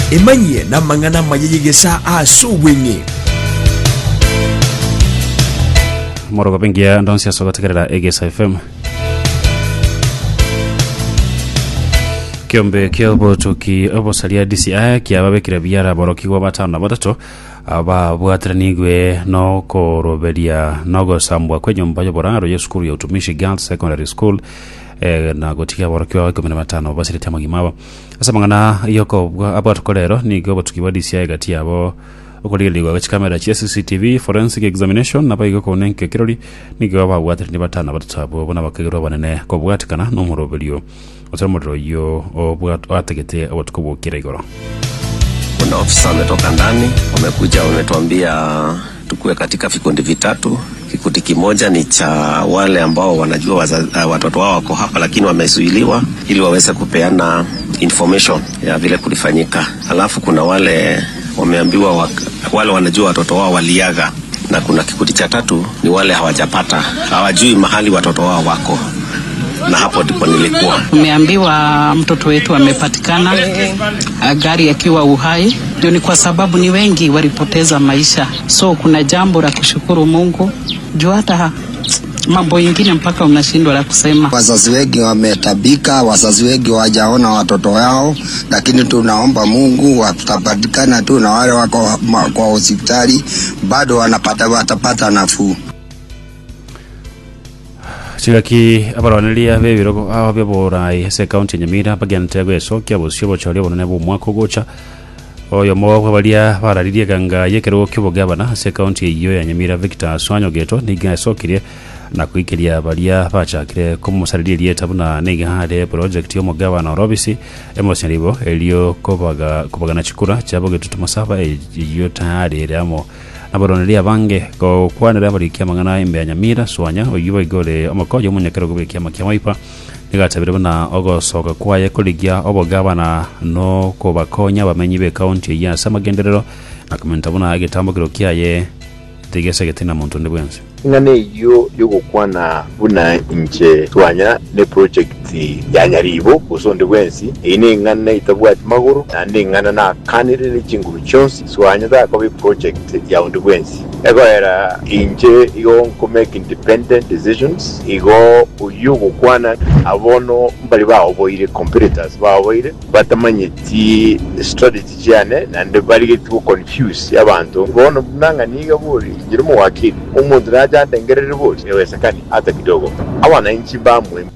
emanye na mangana mayegesa asuwenye Morogo bengia ndonsia sogategerera Egesa FM Kiombe kiobo tuki obosalia DCI kiababekira biara boroki wa batano na batatu aba bwatanigwe no koroberia nogo sambwa kwenye mbayo boraro ya skulu ya utumishi Girls Secondary School na gotika boroki wa 15 basire tama gimaba asa mangana yoko abatukolero ni gobo tukiwa DCI gati yabo okoligwa gachi kamera cha CCTV forensic examination na bayigo ko nenke kirori ni goba bwatri ni batana batabo bona bakagero banene ko bwatikana no murobelio otamoro yo obwategete abatuko kirigoro. Kuna ofisa ametoka ndani wamekuja wametuambia tukue katika vikundi vitatu. Kikundi kimoja ni cha wale ambao wanajua watoto wao wako hapa lakini wamezuiliwa ili waweze kupeana information ya vile kulifanyika. Alafu kuna wale wameambiwa wale wanajua watoto wao waliaga, na kuna kikundi cha tatu ni wale hawajui mahali watoto wao wako. Na hapo ndipo nilikuwa umeambiwa mtoto wetu amepatikana gari akiwa uhai. Ndio ni kwa sababu ni wengi walipoteza maisha, so kuna jambo la kushukuru Mungu juu hata mambo mengine mpaka unashindwa la kusema. Wazazi wengi wametabika, wazazi wengi hawajaona watoto wao, lakini tunaomba Mungu watapatikana tu, na wale wako kwa hospitali bado watapata nafuu. Chigaki abaronelia bebiro ababorai se county Nyamira bagantego esokya bosyobo chole bonene bo mwako gocha oyo mo balia bararirie ganga yekero kibogabana se county iyo ya Nyamira Victor Swanyo geto niga sokire na kuikiria balia bachakire kumusaririe tabuna niga hade project yo mugabana Robisi emoseribo elio kubagana chikura chabo getu tumasaba iyo tayari eramo abaronelia bange ko kwanira barikia mangana imbe ya Nyamira Swanya oyuba igole amakojo munyekero kubikia makiamaipa nigatabire bana ogosoka kwaye kuligia obogabana no kobakonya bamenyi be county ya Samagenderero nakomenta bana agetambukiro kiaye tegese getina muntu ndibwense ngane yo gukwana buna nje Swanya ne project ya Nyaribo kusonde bwensi ine ngana itabwa maguru ande ngana na kanire ni chinguru chonsi Swanya da ko project ya undibwensi ego era inje yo ko make independent decisions igo uyu gukwana abono mbali bawo boire competitors bawo boire batamanye ti strategy jane nande bali get confuse yabantu bono nanga niga buri ngirimo wakiri umuntu raja tengerere buri ewesekani hata kidogo awana inchi bamwe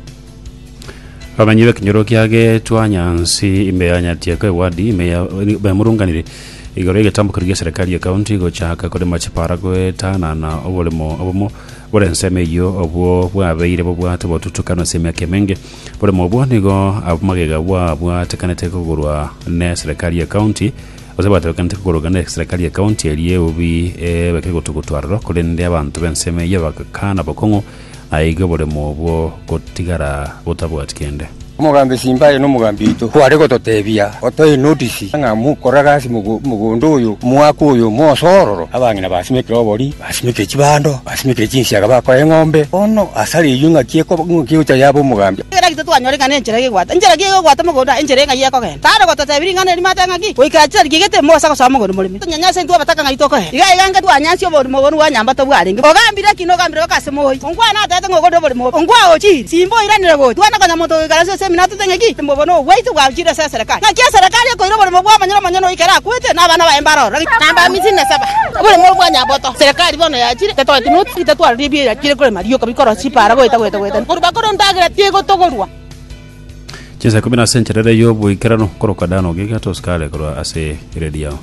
Kabanyiwe kinyoro kiage twanyansi imeyanya tiako wadi imeya bamurunganire igorege tambukirige serikali ya county gochaka kode machipara gwetana na obomo borenseme yo obwo bwabeire bwate botutukana semya kemenge boremo obwo nigo abumagega bwate kanete kugurwa ne serikali ya county ozabate kanete kugurwa ne serikali ya county eliye obi bekego tukutwarro kode ndi abantu benseme yabakana bokongo aigo boremo obwo kotigara botabwatikende umugambi simbaye no mugambi ito kwareko totebia otoye notice nga mukoragasi mugondo uyu mwako uyu mosororo abangina basimekira obori basimekira kibando basimekira kinsyaga bakora ngombe ono asali yunga kieko ngiucha yabo mugambi era kitatu anyoreka nenjere gwata mugondo enjere nga yeko gen tare ko totebiri ngane ni matanga ki koikacha kigete mosa ko samo gondo mulimi nyanya sentu abataka nga itoko he iga tu anyansi obori mugondo wanyamba to bwaringe ogambire kino gambire kasemo ongwana tete ngogondo obori mo ongwa ochi simbo iranire go twana kanya moto garase minatu tengeki mbobono waitu kwa jira sasa serikali na kia serikali ko irobo mobwa manyoro ikara kwete na bana ba embaro namba mizina saba bole mobwa nyaboto serikali bono ya jire teto tinuti teto aribi ya jire kole mario kabikoro chipara go itago urba koro ndagira tiego togorwa Chesa 10 sencherere yo buikerano koroka dano gigato skale koro ase radio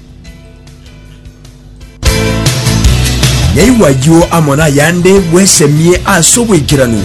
Nyaiwajo amona yande bwesemie asobwikirano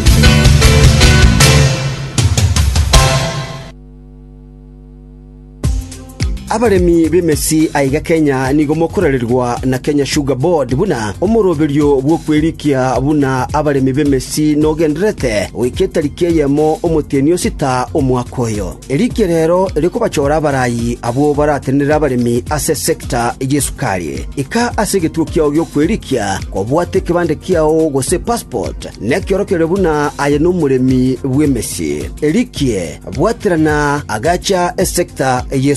abaremi b'emesi aiga Kenya nigo mokorererwa na Kenya Sugar Board buna omoroberio bwo kwerikia buna abaremi b'emesi nogenderete wiketarike yemo omutenio sita omwakoyo erike rero riko bachora barayi abo baratenera abaremi ase sector y'esukari ika asegetuo kiao gyo kwerikia ko bwate kibande kiao gose passport nekiorokere buna aye no muremi bw'emesi erike bwaterana agacha sector